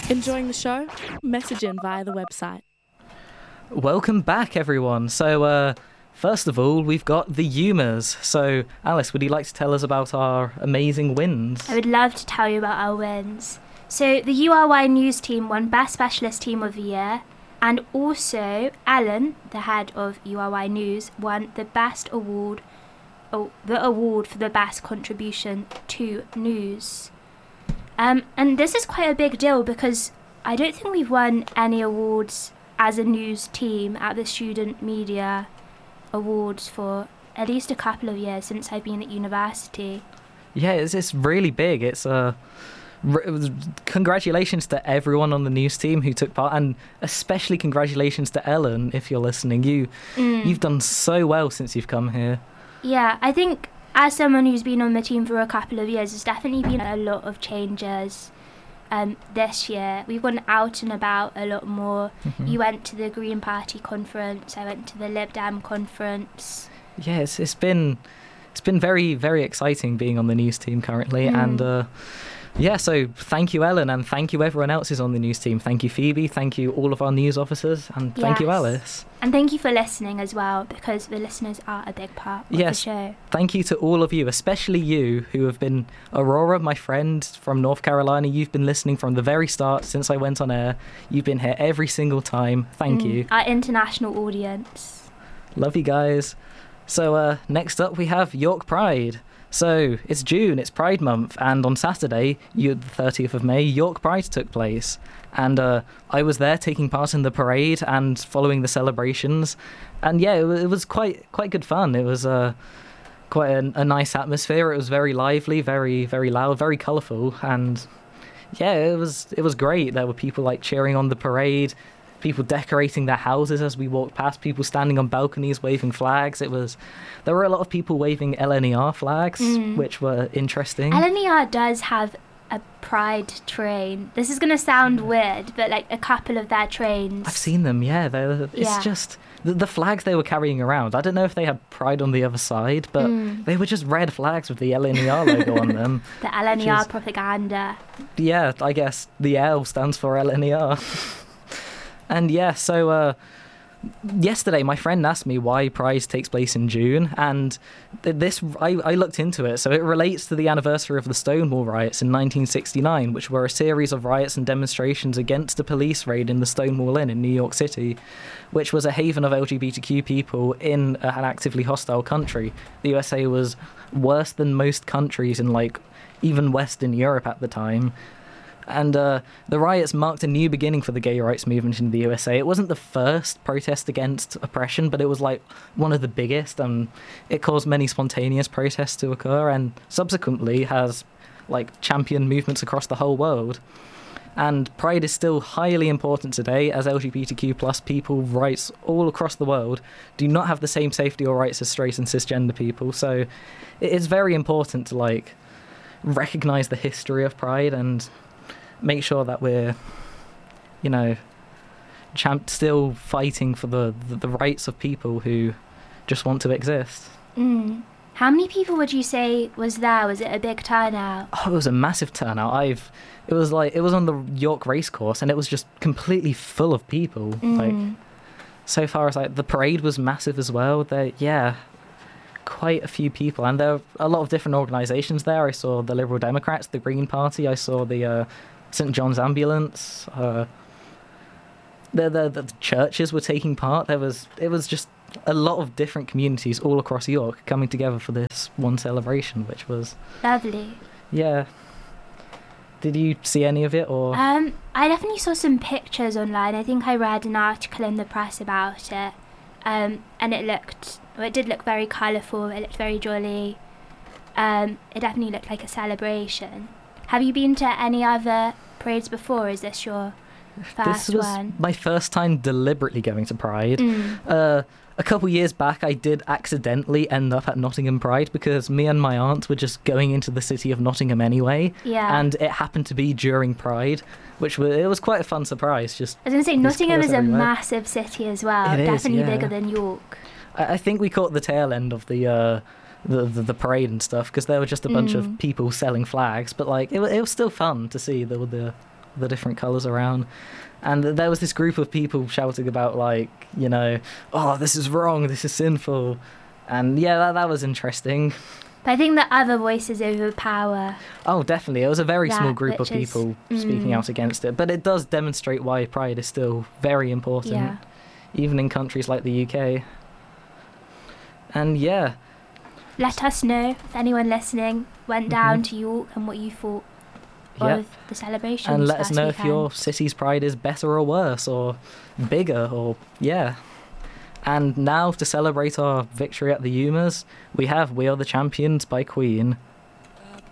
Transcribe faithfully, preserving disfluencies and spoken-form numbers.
Enjoying the show? Message in via the website. Welcome back, everyone. So, uh, first of all, we've got the Humours. So, Alice, would you like to tell us about our amazing wins? I would love to tell you about our wins. So, the U R Y News team won Best Specialist Team of the Year, and also Ellen, the head of U R Y News, won the Best Award, oh, the award for the best contribution to news. Um, and this is quite a big deal because I don't think we've won any awards as a news team at the Student Media Awards for at least a couple of years since I've been at university. Yeah, it's, it's really big. It's uh, r- congratulations to everyone on the news team who took part, and especially congratulations to Ellen, if you're listening. You, Mm. You've done so well since you've come here. Yeah, I think as someone who's been on the team for a couple of years, there's definitely been a lot of changes um, this year. We've gone out and about a lot more. Mhm. You went to the Green Party conference, I went to the Lib Dem conference. Yeah, it's, it's been it's been very, very exciting being on the news team currently. Mm. And uh, yeah, so thank you, Ellen, and thank you everyone else who's on the news team. Thank you, Phoebe. Thank you, all of our news officers. And thank you, Yes. Alice. And thank you for listening as well, because the listeners are a big part of Yes. the show. Thank you to all of you, especially you who have been Aurora, my friend from North Carolina. You've been listening from the very start since I went on air. You've been here every single time. Thank Mm, you. Our international audience. Love you guys. So uh, next up we have York Pride. So it's June, it's Pride Month, and on Saturday, you, the thirtieth of May, York Pride took place. And uh, I was there taking part in the parade and following the celebrations. And yeah, it, wa- it was quite quite good fun. It was uh, quite a, a nice atmosphere. It was very lively, very, very loud, very colourful. And yeah, it was it was great. There were people like cheering on the parade, people decorating their houses as we walked past, people standing on balconies waving flags. It was there were a lot of people waving L N E R flags, Mm. which were interesting. L N E R does have a pride train. This is going to sound weird, but like a couple of their trains. I've seen them, yeah. They're, it's Yeah. just the, the flags they were carrying around. I don't know if they had pride on the other side, but Mm. they were just red flags with the L N E R logo on them. The L N E R Which is- propaganda. Yeah, I guess the L stands for L N E R. And yeah, so uh, yesterday my friend asked me why Pride takes place in June, and th- this I, I looked into it. So it relates to the anniversary of the Stonewall riots in nineteen sixty-nine, which were a series of riots and demonstrations against a police raid in the Stonewall Inn in New York City, which was a haven of L G B T Q people in an actively hostile country. The U S A was worse than most countries in, like, even Western Europe at the time. And uh, the riots marked a new beginning for the gay rights movement in the U S A. It wasn't the first protest against oppression, but it was like one of the biggest, and it caused many spontaneous protests to occur, and subsequently has like championed movements across the whole world. And Pride is still highly important today, as L G B T Q plus people rights all across the world do not have the same safety or rights as straight and cisgender people. So it is very important to like recognize the history of Pride and make sure that we're, you know, champ- still fighting for the, the, the rights of people who just want to exist. Mm. How many people would you say was there? Was it a big turnout? Oh, it was a massive turnout. I've, it was like, it was on the York racecourse, and it was just completely full of people. Mm. Like, so far as like, the parade was massive as well. There, yeah, quite a few people, and there were a lot of different organisations there. I saw the Liberal Democrats, the Green Party. I saw the uh, Saint John's Ambulance. Uh, the, the the churches were taking part. There was it was just a lot of different communities all across York coming together for this one celebration, which was Lovely. yeah. Did you see any of it, or? Um, I definitely saw some pictures online. I think I read an article in the press about it. Um, and it looked, well, it did look very colourful. It looked very jolly. Um, it definitely looked like a celebration. Have you been to any other parades before? Is this your first This was one? my first time deliberately going to Pride. Mm. Uh, a couple years back, I did accidentally end up at Nottingham Pride because me and my aunt were just going into the city of Nottingham anyway, Yeah. and it happened to be during Pride, which was it was quite a fun surprise. Just I was going to say, There's Nottingham colours is a everywhere. massive city as well. It is, Definitely yeah. bigger than York. I, I think we caught the tail end of the uh, the, the the parade and stuff because there were just a bunch Mm. of people selling flags, but like it, wa- it was still fun to see the the the different colours around. And there was this group of people shouting about, like, you know, oh, this is wrong, this is sinful. And yeah, that, that was interesting. But I think the other voices overpower. Oh, definitely. It was a very that, small group of which is- people speaking mm. out against it. But it does demonstrate why Pride is still very important, Yeah. even in countries like the U K. And yeah, Let us know if anyone listening went down to York and what you thought Yep. of the celebrations. and let us last know if your weekend. city's Pride is better or worse, or bigger, or yeah. And now, to celebrate our victory at the Umas, we have We Are the Champions by Queen.